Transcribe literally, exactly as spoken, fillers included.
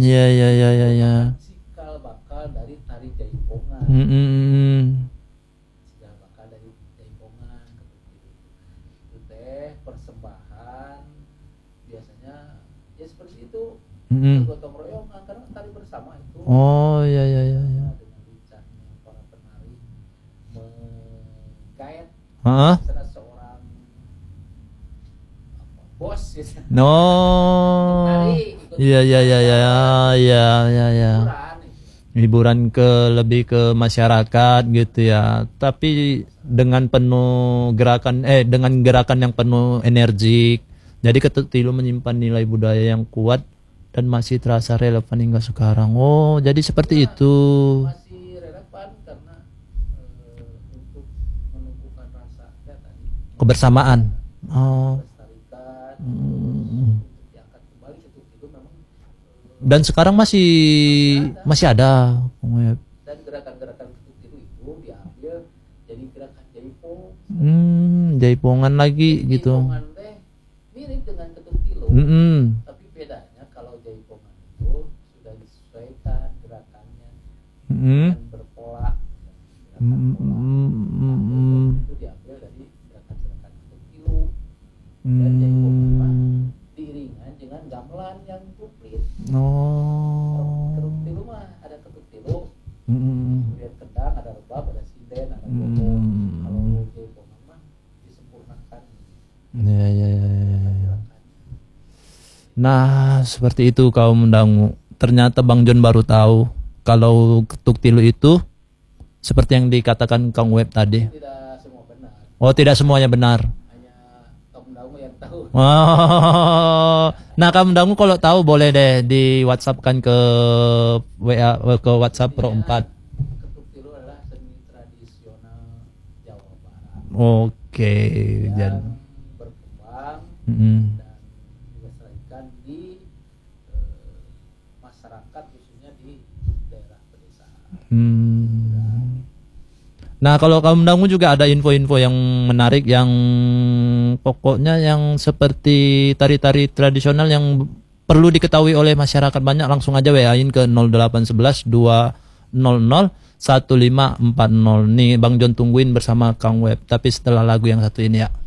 Iya iya iya iya ya. Cikal bakal dari tari jaipongan. Mm -mm. Cikal bakal dari jaipongan itu teh persembahan biasanya ya seperti itu. Mm -mm. Gotong royong karena tari bersama itu. Oh iya iya iya ya. Dengan lincahnya para penari menggait Heeh. salah seorang apa, bos gitu. No. Iya iya iya iya iya iya ya. Hiburan ke lebih ke masyarakat gitu ya. Tapi dengan penuh gerakan eh dengan gerakan yang penuh energik. Jadi Ketuk Tilu menyimpan nilai budaya yang kuat dan masih terasa relevan hingga sekarang. Oh, jadi seperti itu. Masih relevan karena e, untuk menumbuhkan rasa ya tadi Kebersamaan. Oh. melestarikan Hmm. diangkat kembali Ketuk Tilu memang e, Dan sekarang masih masih ada. dan gerakan-gerakan Ketuk Tilu itu diambil jadi gerakan jaipong. Hmm, jaipongan lagi gitu. Jaipongan teh mirip dengan Ketuk Tilu. Mm -mm. Tapi bedanya kalau jaipongan itu sudah disesuaikan gerakannya Mm -mm. dan berpola. Gerakan Mm pola. -mm. Nah, itu diambil dari gerakan-gerakan Ketuk Tilu. Dan jaipongan mah Mm. diiringan dengan gamelan yang komplit. Oh. Ketuk Tilu mah ada Ketuk Tilu, Mm. kemudian kendang, ada rebab, ada sinden, ada gobong. Mm. Kalau jaipongan mah disempurnakan Ya, ya, ya, ya. gerakan. Nah, seperti itu kaum dangu. Ternyata Bang John baru tahu kalau Ketuk Tilu itu seperti yang dikatakan Kang Web tadi. Tidak semua benar, Oh, tidak semuanya benar. hanya kaum dangu yang tahu. Oh. Nah, kamu dangu kalau tahu boleh deh di WhatsApp-kan ke W A ke WhatsApp Pro empat. Ketuk Tilu adalah seni tradisional Jawa Barat Oke, yang jadi. berkembang Mm-mm. dan dilestarikan di eh, masyarakat khususnya di daerah pedesaan. Hmm. Nah, kalau kamu dangu juga ada info-info yang menarik yang pokoknya yang seperti tari-tari tradisional yang perlu diketahui oleh masyarakat banyak, langsung aja W A-in ke nol delapan satu satu dua nol nol satu lima empat nol. Nih Bang John tungguin bersama Kang Web, tapi setelah lagu yang satu ini ya.